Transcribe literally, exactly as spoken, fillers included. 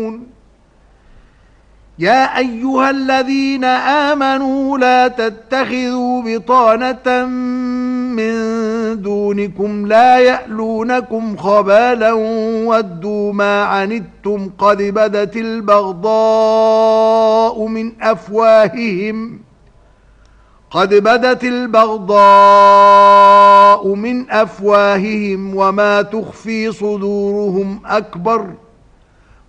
يا أيها الذين آمنوا لا تتخذوا بطانة من دونكم لا يألونكم خبالا ودوا ما عنتم قد بدت البغضاء من أفواههم قد بدت البغضاء من أفواههم وما تخفي صدورهم أكبر